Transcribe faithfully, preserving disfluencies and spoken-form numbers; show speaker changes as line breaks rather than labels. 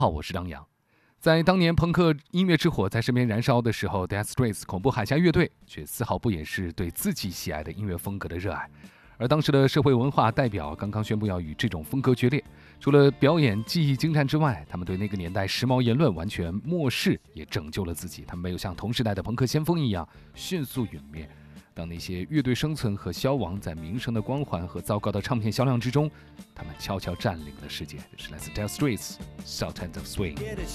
好，我是张扬。在当年朋克音乐之火在身边燃烧的时候 ，Dire Straits 恐怖海峡乐队却丝毫不掩饰对自己喜爱的音乐风格的热爱。而当时的社会文化代表刚刚宣布要与这种风格决裂，除了表演技艺精湛之外，他们对那个年代时髦言论完全漠视，也拯救了自己。他们没有像同时代的朋克先锋一样迅速陨灭。当那些乐队生存和消亡在名声的光环和糟糕的唱片销量之中，他们悄悄占领了世界。这是来自 Dire Straits Sultans of Swing。